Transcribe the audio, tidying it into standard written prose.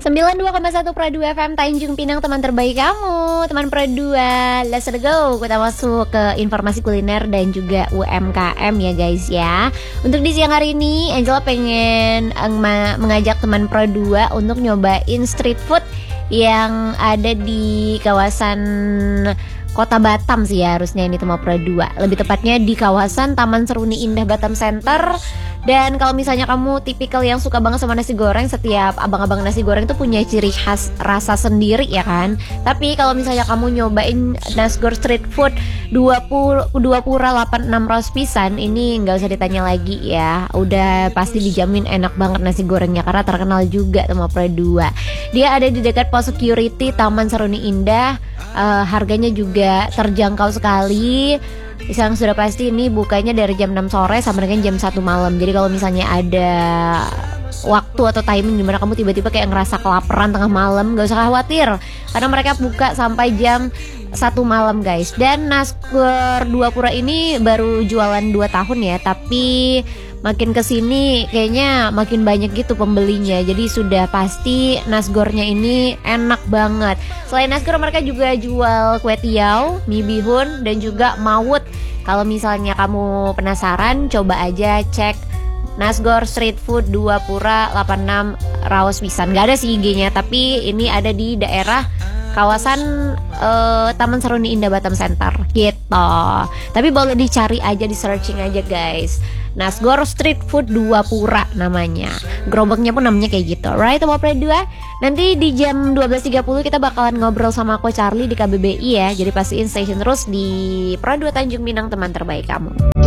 92,1 Pro 2 FM Tanjung Pinang, teman terbaik kamu, teman Pro 2. Let's go, kita masuk ke informasi kuliner dan juga UMKM ya guys ya. Untuk di siang hari ini Angela pengen mengajak teman Pro 2 untuk nyobain street food yang ada di kawasan Kota Batam sih ya, harusnya ini teman Pro 2. Lebih tepatnya di kawasan Taman Seruni Indah Batam Center. Dan kalau misalnya kamu tipikal yang suka banget sama nasi goreng, setiap abang-abang nasi goreng itu punya ciri khas rasa sendiri ya kan. Tapi kalau misalnya kamu nyobain Nasgor Street Food Dua Pura 86 Raus Pisan, ini nggak usah ditanya lagi ya, udah pasti dijamin enak banget nasi gorengnya karena terkenal juga sama Pro 2. Dia ada di dekat pos security Taman Seruni Indah. Harganya juga terjangkau sekali. Yang sudah pasti ini bukanya dari jam 6 sore sampai dengan jam 1 malam. Jadi kalau misalnya ada waktu atau timing dimana kamu tiba-tiba kayak ngerasa kelaparan tengah malam, gak usah khawatir karena mereka buka sampai jam 1 malam guys. Dan Nasgor Dua Pura ini baru jualan 2 tahun ya, tapi makin kesini kayaknya makin banyak gitu pembelinya. Jadi sudah pasti nasgornya ini enak banget. Selain nasgor mereka juga jual kue tiaw, mie bihun, dan juga mawut. Kalau misalnya kamu penasaran, coba aja cek Nasgor Street Food Dua Pura 86 Raus Pisan. Gak ada sih IG-nya, tapi ini ada di daerah kawasan Taman Seruni Indah Batam Center gitu. Tapi boleh dicari aja, di searching aja guys, Nasgor Street Food Dua Pura namanya. Gerobaknya pun namanya kayak gitu. Right, Pro 2. Nanti di jam 12.30 kita bakalan ngobrol sama aku Charlie di KBBI ya. Jadi pastiin station terus di Pro 2 Tanjung Pinang, teman terbaik kamu.